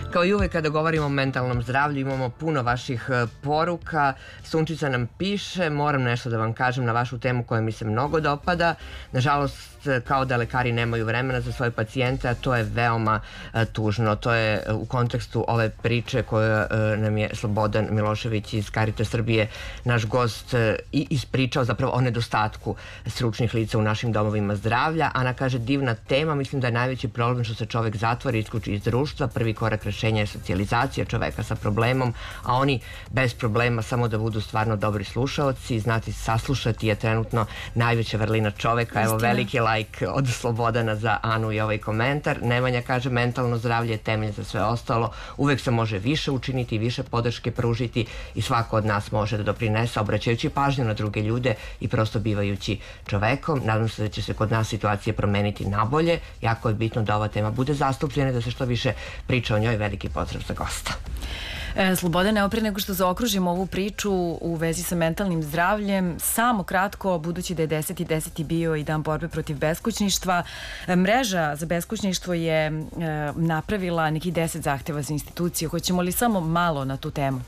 Kao i uvek kada govorimo o mentalnom zdravlju imamo puno vaših poruka. Sunčica nam piše: moram nešto da vam kažem na vašu temu koja mi se mnogo dopada. Nažalost, kao da lekari nemaju vremena za svoje pacijente, a to je veoma tužno. To je u kontekstu ove priče koju nam je Slobodan Milošević iz Carita Srbije, naš gost, i ispričao zapravo o nedostatku stručnih lica u našim domovima zdravlja. Ana kaže: divna tema, mislim da je najveći problem što se čovek zatvori i isključi iz društva. Prvi korak rešenja je socijalizacija čoveka sa problemom, a oni bez problema samo da budu stvarno dobri slušaoci. Znati saslušati je trenutno najveća vrlina čoveka. Evo, veliki lajk od Slobodana za Anu i ovaj komentar. Nemanja kaže: mentalno zdravlje je temelj za sve ostalo. Uvek se može više učiniti, više podrške pružiti i svako od nas može da doprinese obraćajući pažnju na druge ljude i prosto bivajući čovekom. Nadam se da će se kod nas situacije promeniti nabolje. Jako je bitno da ova tema bude zastupljena, da se što više priča o njoj. Veliki pozdrav za gosta. Slobodane, pre nego što zaokružimo ovu priču u vezi sa mentalnim zdravljem, samo kratko, budući da je 10.10. bio i dan borbe protiv beskućništva, mreža za beskućništvo je napravila nekih 10 zahteva za institucije. Hoćemo li samo malo na tu temu?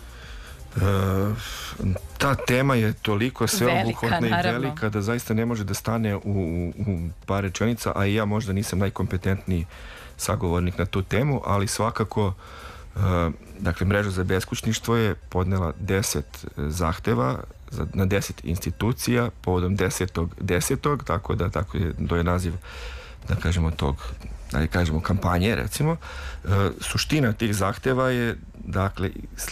Ta tema je toliko sveobuhvatna i velika da zaista ne može da stane u par rečenica, a i ja možda nisam najkompetentniji sagovornik na tu temu, ali svakako dakle, mreža za beskućništvo je podnela 10 zahteva na 10 institucija povodom 10.10. tako da to je naziv, da kažemo, tog, da kažemo, kampanje, recimo. Suština tih zahteva je, dakle,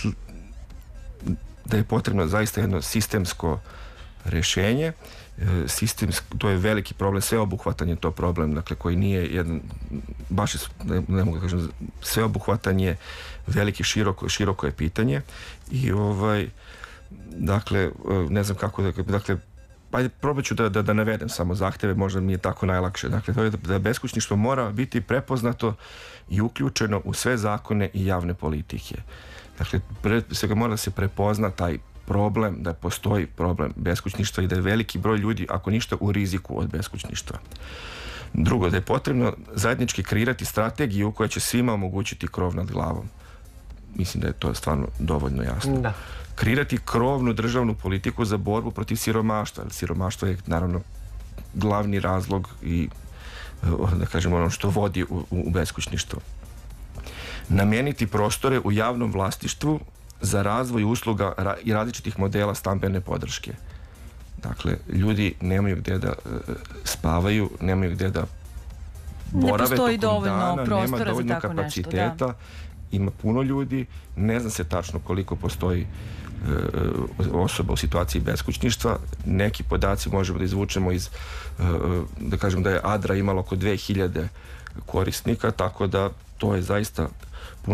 da je potrebno zaista jedno sistemsko rešenje. To je veliki problem, sveobuhvatan je to problem, dakle, koji nije jedan, baš je, ne mogu da kažem, sveobuhvatan je, veliki, široko je pitanje i dakle, ne znam kako dakle, pa probat ću da navedem samo zahteve, možda mi je tako najlakše. Dakle, to je da beskućništvo mora biti prepoznato i uključeno u sve zakone i javne politike. Dakle, pre svega mora da se prepozna taj problem, da postoji problem beskućništva i da je veliki broj ljudi, ako ništa, u riziku od beskućništva. Drugo, da je potrebno zajednički kreirati strategiju koja će svima omogućiti krov nad glavom. Mislim da je to stvarno dovoljno jasno. Da. Kreirati krovnu državnu politiku za borbu protiv siromaštva. Siromaštvo je, naravno, glavni razlog i, da kažem, ono što vodi u beskućništvo. Nameniti prostore u javnom vlasništvu za razvoj usluga i različitih modela stambene podrške. Dakle, ljudi nemaju gde da spavaju, nemaju gde da borave tokom dana, nema dovoljno kapaciteta, ima puno ljudi, ne zna se tačno koliko postoji osoba u situaciji beskućništva. Neki podaci možemo da izvučemo iz, da kažem, da je Adra imala oko 2000 korisnika, tako da to je zaista